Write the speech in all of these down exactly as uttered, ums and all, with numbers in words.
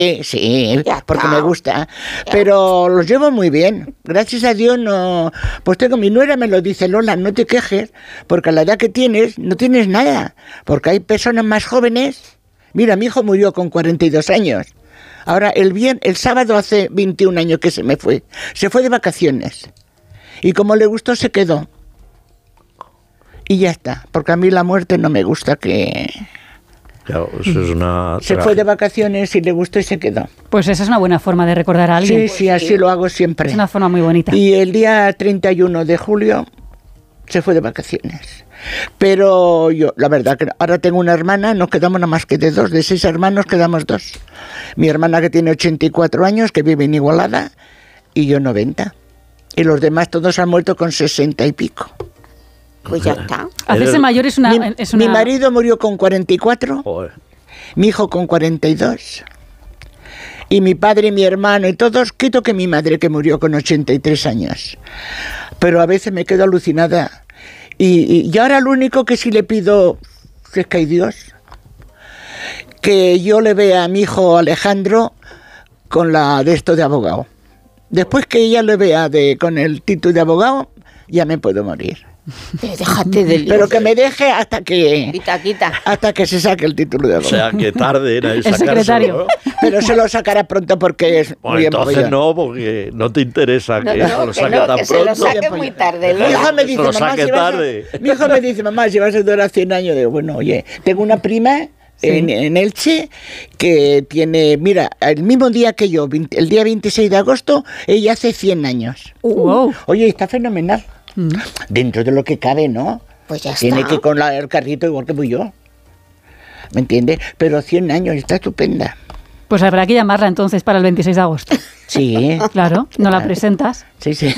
Sí, sí, porque me gusta, pero los llevo muy bien. Gracias a Dios no... Pues tengo, mi nuera me lo dice, Lola, no te quejes, porque a la edad que tienes, no tienes nada. Porque hay personas más jóvenes. Mira, mi hijo murió con cuarenta y dos años. Ahora, el bien, el sábado hace veintiún años que se me fue. Se fue de vacaciones. Y como le gustó, se quedó. Y ya está, porque a mí la muerte no me gusta que... Claro, eso es una... Se fue de vacaciones y le gustó y se quedó. Pues esa es una buena forma de recordar a alguien. Sí, sí, así lo hago siempre. Es una forma muy bonita. Y el día treinta y uno de julio se fue de vacaciones. Pero yo, la verdad, que ahora tengo una hermana, nos quedamos nada más que de dos, de seis hermanos quedamos dos. Mi hermana que tiene ochenta y cuatro años, que vive en Igualada, y yo noventa. Y los demás todos han muerto con sesenta y pico. Pues ya está. Hacerse mayor es una... Mi, es una... mi marido murió con cuarenta y cuatro, Joder. Mi hijo con cuarenta y dos, y mi padre, mi hermano y todos, quito que mi madre que murió con ochenta y tres años. Pero a veces me quedo alucinada. Y, y, y ahora lo único que sí le pido, si es que hay Dios, que yo le vea a mi hijo Alejandro con la de esto de abogado. Después que ella le vea de, con el título de abogado, ya me puedo morir. Pero déjate de líos. Pero que me deje hasta que Quita, quita. hasta que se saque el título de O abogado. sea, que tarde en El secretario. ¿no? Pero se lo sacará pronto porque es Bueno, muy entonces empollón. no, porque no te interesa No, que no, se lo que saque no, tan que se pronto. lo saque muy tarde. Mi Lola. hijo me Se dice, lo mamá, saque si vas a... tarde. Mi hijo me dice, mamá, si vas a durar cien años, digo, bueno, oye, tengo una prima en, en Elche que tiene, mira, el mismo día que yo, el día veintiséis de agosto, ella hace cien años. Wow. Oye, está fenomenal. Mm. Dentro de lo que cabe, ¿no? Pues ya Tiene está. que ir con la, el carrito igual que voy yo. ¿Me entiendes? Pero cien años, está estupenda. Pues habrá que llamarla entonces para el veintiséis de agosto. Sí. Claro, no la presentas. Sí, sí.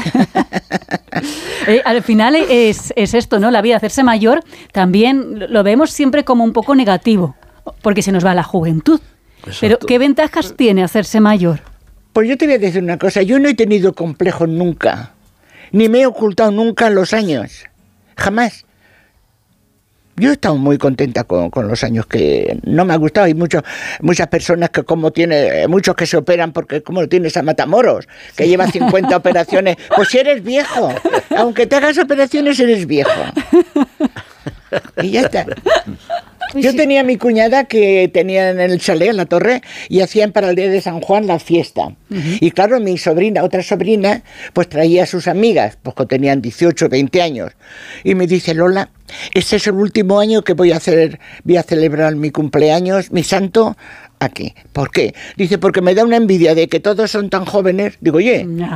Eh, al final es, es esto, ¿no? La vida, hacerse mayor, también lo vemos siempre como un poco negativo, porque se nos va la juventud. Exacto. Pero, ¿qué ventajas tiene hacerse mayor? Pues yo te voy a decir una cosa, yo no he tenido complejos nunca, ni me he ocultado nunca en los años, jamás. Yo he estado muy contenta con, con los años que no me ha gustado. Hay muchos, muchas personas que como tiene, muchos que se operan porque como lo tienes a Matamoros, que lleva cincuenta operaciones, pues si eres viejo, aunque te hagas operaciones eres viejo. Y ya está. Yo tenía a mi cuñada que tenía en el chalet, en la torre, y hacían para el día de San Juan la fiesta. Uh-huh. Y claro, mi sobrina, otra sobrina, pues traía a sus amigas, pues que tenían dieciocho, veinte años. Y me dice, Lola, este es el último año que voy a hacer, voy a celebrar mi cumpleaños, mi santo, aquí. ¿Por qué? Dice, porque me da una envidia de que todos son tan jóvenes. Digo, oye, No.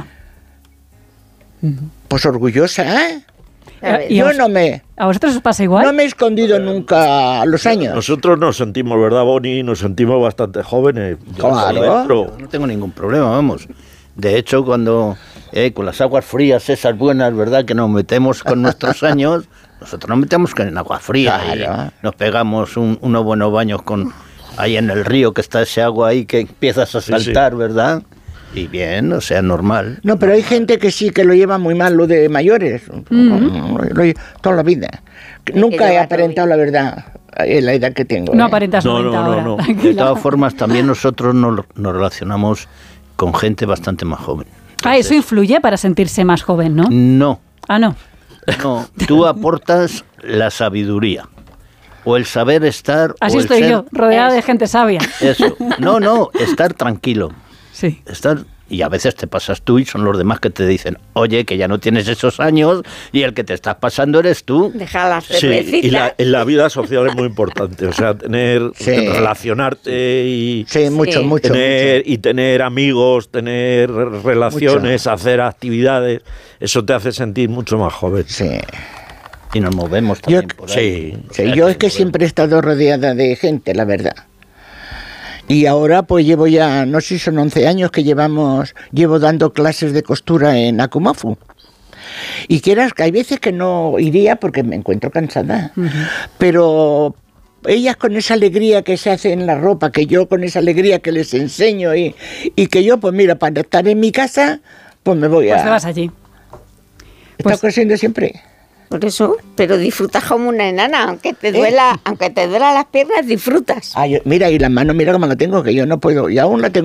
pues orgullosa, ¿eh? ¿Y Yo os, no me... ¿A vosotros os pasa igual? No me he escondido nunca los años. Nosotros nos sentimos, ¿verdad, Boni? Nos sentimos bastante jóvenes. Claro. Pero... No tengo ningún problema, vamos. De hecho, cuando eh, con las aguas frías esas buenas, ¿verdad?, que nos metemos con nuestros años, nosotros nos metemos en agua fría. Claro. Y nos pegamos un, unos buenos baños con ahí en el río, que está ese agua ahí que empiezas a saltar, sí, sí. ¿verdad? Y bien, o sea, normal. No, pero hay gente que sí que lo lleva muy mal, lo de mayores, uh-huh. lo, lo, toda la vida. Nunca he aparentado la verdad en la edad que tengo. No ¿eh? aparentas no, noventa no, ahora. no, no. De todas formas, también nosotros nos, nos relacionamos con gente bastante más joven. Entonces, ah, eso influye para sentirse más joven, ¿no? No. Ah, no. No, tú aportas la sabiduría. O el saber estar... Así o el estoy ser, yo, rodeada de gente sabia. Eso. No, no, estar tranquilo. Sí. Estar, y a veces te pasas tú y son los demás que te dicen, oye, que ya no tienes esos años y el que te estás pasando eres tú. Deja la Sí, cervecita. y la, en la vida social es muy importante, o sea, tener, Sí. relacionarte y, Sí, mucho, Sí. mucho, tener, mucho. y tener amigos, tener relaciones, Mucho. hacer actividades, eso te hace sentir mucho más joven. Sí. Y nos movemos también Yo- por ahí. Sí, O Sí, sea, yo es que siempre he estado rodeada de gente, la verdad. Y ahora pues llevo ya, no sé si son once años que llevamos, llevo dando clases de costura en Akumafu. Y quieras que hay veces que no iría porque me encuentro cansada. Uh-huh. Pero ellas con esa alegría que se hace en la ropa, que yo con esa alegría que les enseño y, y que yo pues mira, para estar en mi casa, pues me voy a... Pues te vas allí. Está Pues- cosiendo siempre. Por eso, pero disfrutas como una enana, aunque te duela, aunque te duela las piernas, disfrutas. Ah, yo- mira, y las manos, mira cómo la tengo, que yo no puedo, y aún la tengo.